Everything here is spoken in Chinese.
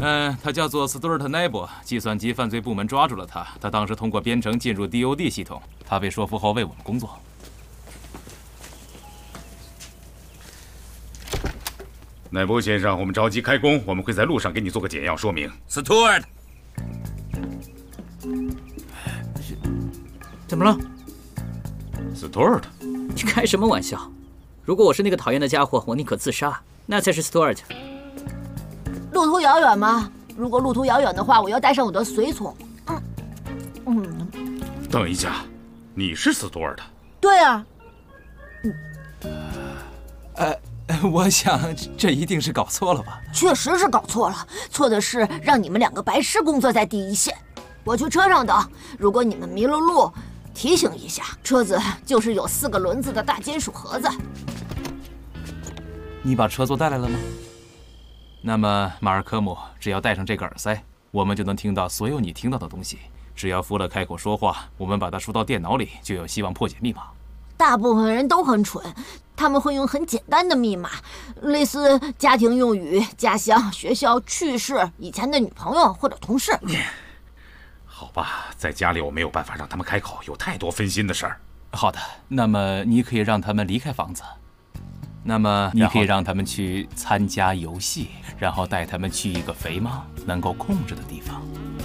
他叫做斯图尔特·奈博，计算机犯罪部门抓住了他。他当时通过编程进入 DOD 系统，他被说服后为我们工作。 奈博先生，我们着急开工，我们会在路上给你做个简要说明。 斯图尔特， 怎么了？ 斯图尔特， 你开什么玩笑？如果我是那个讨厌的家伙，我宁可自杀。那才是斯图尔特。 路途遥远吗？如果路途遥远的话，我要带上我的随从。 等一下，你是斯图尔特？ 对啊。 我想这一定是搞错了吧？ 确实是搞错了，错的是让你们两个白痴工作在第一线。我去车上等，如果你们迷了路，提醒一下。车子就是有4个轮子的大金属盒子。 你把车座带来了吗？那么马尔科姆，只要戴上这个耳塞，我们就能听到所有你听到的东西。只要福勒开口说话，我们把它输到电脑里，就有希望破解密码。 大部分人都很蠢，他们会用很简单的密码，类似家庭用语、家乡、学校、趣事、以前的女朋友或者同事。 好吧，在家里我没有办法让他们开口，有太多分心的事儿。 好的，那么你可以让他们离开房子。那么你可以让他们去参加游戏，然后带他们去一个肥猫能够控制的地方。